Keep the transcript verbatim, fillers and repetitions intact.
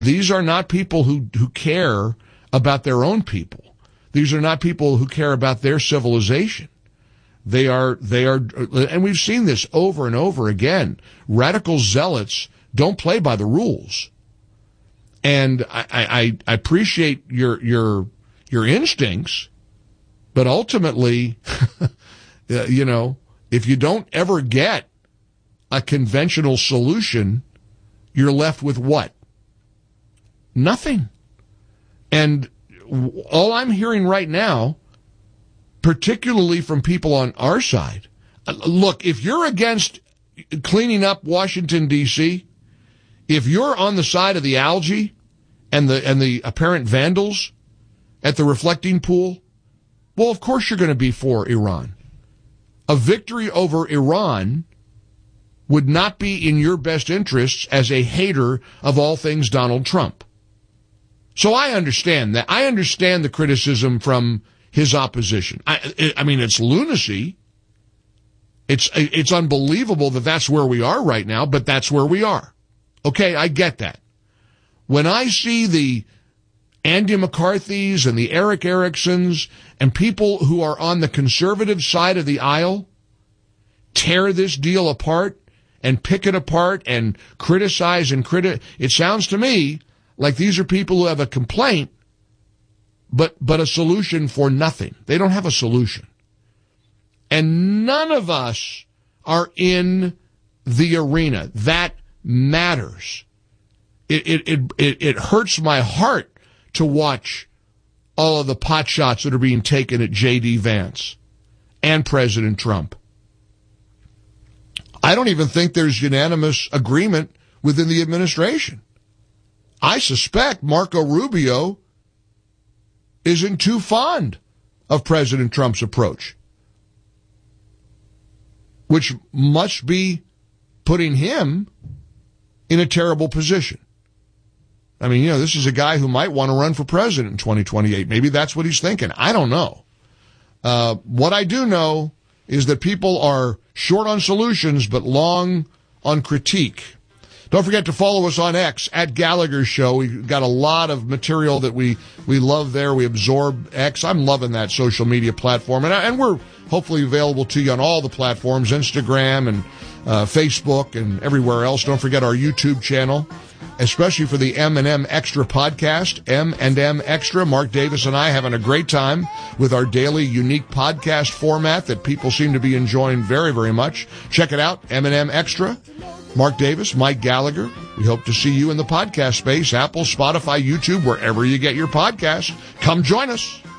These are not people who, who care about their own people. These are not people who care about their civilization. They are, they are, and we've seen this over and over again. Radical zealots don't play by the rules. And I, I, I appreciate your, your, your instincts, but ultimately, you know, if you don't ever get a conventional solution, you're left with what? Nothing. And all I'm hearing right now, particularly from people on our side, look, if you're against cleaning up Washington, D C, if you're on the side of the algae and the and the apparent vandals at the reflecting pool, well, of course you're going to be for Iran. A victory over Iran would not be in your best interests as a hater of all things Donald Trump. So I understand that. I understand the criticism from his opposition. I, I mean, it's lunacy. It's, it's unbelievable that that's where we are right now, but that's where we are. Okay, I get that. When I see the Andy McCarthy's and the Eric Ericksons and people who are on the conservative side of the aisle tear this deal apart and pick it apart and criticize and criti- it sounds to me like these are people who have a complaint, but, but a solution for nothing. They don't have a solution. And none of us are in the arena. That matters. It, it, it, it, it hurts my heart to watch all of the pot shots that are being taken at J D Vance and President Trump. I don't even think there's unanimous agreement within the administration. I suspect Marco Rubio isn't too fond of President Trump's approach, which must be putting him in a terrible position. I mean, you know, this is a guy who might want to run for president in twenty twenty-eight. Maybe that's what he's thinking. I don't know. Uh, what I do know is that people are short on solutions, but long on critique. Don't forget to follow us on X, at Gallagher Show. We've got a lot of material that we, we love there. We absorb X. I'm loving that social media platform. And, and we're hopefully available to you on all the platforms, Instagram and uh, Facebook and everywhere else. Don't forget our YouTube channel, especially for the M and M Extra podcast, M and M Extra. Mark Davis and I having a great time with our daily unique podcast format that people seem to be enjoying very, very much. Check it out, M and M Extra. Mark Davis, Mike Gallagher. We hope to see you in the podcast space, Apple, Spotify, YouTube, wherever you get your podcasts. Come join us.